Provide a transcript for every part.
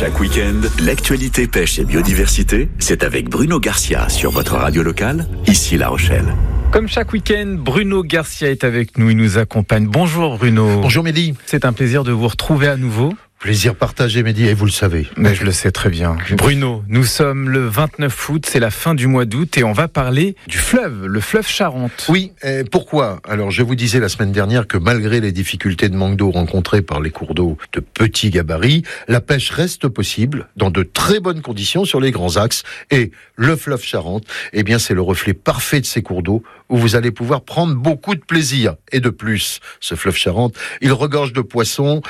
Chaque week-end, l'actualité pêche et biodiversité, c'est avec Bruno Garcia sur votre radio locale, ici La Rochelle. Comme chaque week-end, Bruno Garcia est avec nous, il nous accompagne. Bonjour Bruno. Bonjour Mehdi. C'est un plaisir de vous retrouver à nouveau. Plaisir partagé Mehdi, et vous le savez. Mais je le sais très bien. Bruno, nous sommes le 29 août, c'est la fin du mois d'août et on va parler du fleuve, le fleuve Charente. Oui, pourquoi ? Alors je vous disais la semaine dernière que malgré les difficultés de manque d'eau rencontrées par les cours d'eau de petits gabarits, la pêche reste possible dans de très bonnes conditions sur les grands axes. Et le fleuve Charente, eh bien c'est le reflet parfait de ces cours d'eau où vous allez pouvoir prendre beaucoup de plaisir. Et de plus, ce fleuve Charente, il regorge de poissons,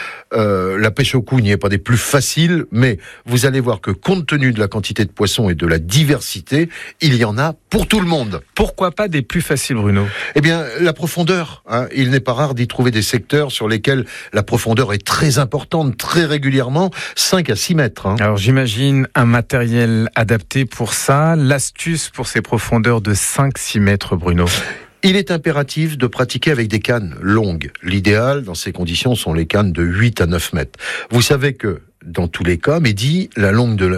la pêche au coup n'y est pas des plus faciles, mais vous allez voir que compte tenu de la quantité de poissons et de la diversité, il y en a pour tout le monde. Pourquoi pas des plus faciles, Bruno ? Eh bien, la profondeur. Il n'est pas rare d'y trouver des secteurs sur lesquels la profondeur est très importante, très régulièrement, 5 à 6 mètres. Alors j'imagine un matériel adapté pour ça. L'astuce pour ces profondeurs de 5-6 mètres, Bruno ? Il est impératif de pratiquer avec des cannes longues. L'idéal, dans ces conditions, sont les cannes de 8 à 9 mètres. Vous savez que, dans tous les cas, Mehdi, la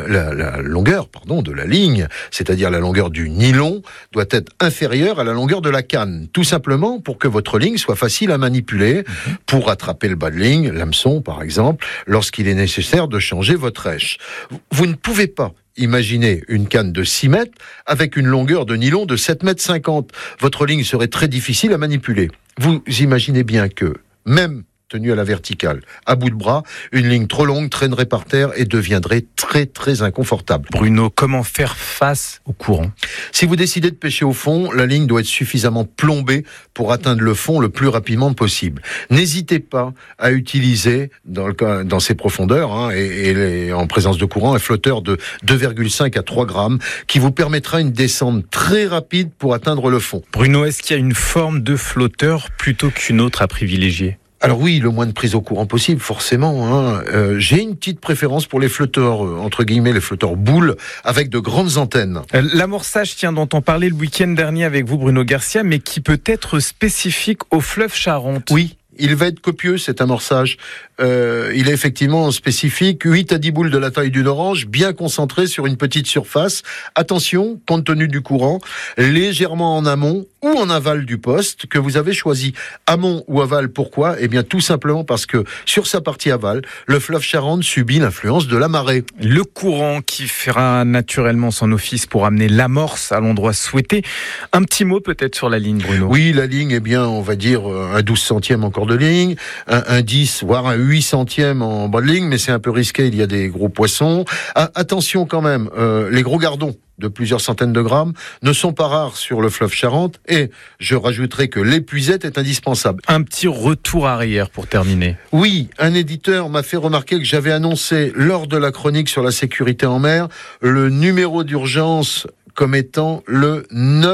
longueur de la ligne, c'est-à-dire la longueur du nylon, doit être inférieure à la longueur de la canne. Tout simplement pour que votre ligne soit facile à manipuler, pour attraper le bas de ligne, l'hameçon par exemple, lorsqu'il est nécessaire de changer votre rêche. Vous ne pouvez pas imaginez une canne de 6 mètres avec une longueur de nylon de 7,50 mètres. Votre ligne serait très difficile à manipuler. Vous imaginez bien que, même tenue à la verticale, à bout de bras, une ligne trop longue traînerait par terre et deviendrait très très inconfortable. Bruno, comment faire face au courant ? Si vous décidez de pêcher au fond, la ligne doit être suffisamment plombée pour atteindre le fond le plus rapidement possible. N'hésitez pas à utiliser, dans ces profondeurs, et en présence de courant, un flotteur de 2,5 à 3 grammes qui vous permettra une descente très rapide pour atteindre le fond. Bruno, est-ce qu'il y a une forme de flotteur plutôt qu'une autre à privilégier ? Alors oui, le moins de prise au courant possible, forcément. J'ai une petite préférence pour les flotteurs, entre guillemets, les flotteurs boules, avec de grandes antennes. L'amorçage, dont on parlait le week-end dernier avec vous, Bruno Garcia, mais qui peut être spécifique au fleuve Charente. Oui. Il va être copieux, cet amorçage. Il est effectivement spécifique. 8 à 10 boules de la taille d'une orange, bien concentrées sur une petite surface. Attention, compte tenu du courant, légèrement en amont ou en aval du poste que vous avez choisi. Amont ou aval, pourquoi ? Eh bien, tout simplement parce que sur sa partie aval, le fleuve Charente subit l'influence de la marée. Le courant qui fera naturellement son office pour amener l'amorce à l'endroit souhaité. Un petit mot peut-être sur la ligne, Bruno. Oui, la ligne, eh bien, on va dire un 12 centième encore de ligne, un 10, voire un 8 centième en bas de ligne, mais c'est un peu risqué, il y a des gros poissons. Attention quand même, les gros gardons de plusieurs centaines de grammes ne sont pas rares sur le fleuve Charente, et je rajouterai que l'épuisette est indispensable. Un petit retour arrière pour terminer. Oui, un éditeur m'a fait remarquer que j'avais annoncé lors de la chronique sur la sécurité en mer le numéro d'urgence comme étant le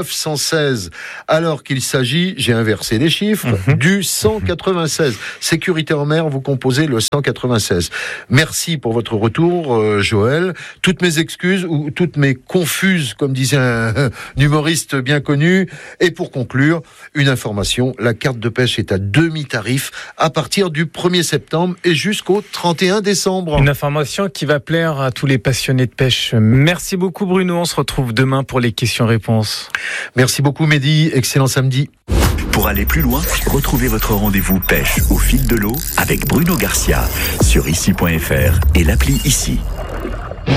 916, alors qu'il s'agit, j'ai inversé les chiffres, du 196. Sécurité en mer, vous composez le 196. Merci pour votre retour, Joël. Toutes mes excuses, ou toutes mes confuses, comme disait un humoriste bien connu. Et pour conclure, une information, la carte de pêche est à demi-tarif à partir du 1er septembre et jusqu'au 31 décembre. Une information qui va plaire à tous les passionnés de pêche. Merci beaucoup Bruno, on se retrouve demain pour les questions-réponses. Merci beaucoup Mehdi, excellent samedi. Pour aller plus loin, retrouvez votre rendez-vous pêche au fil de l'eau avec Bruno Garcia sur ici.fr et l'appli Ici.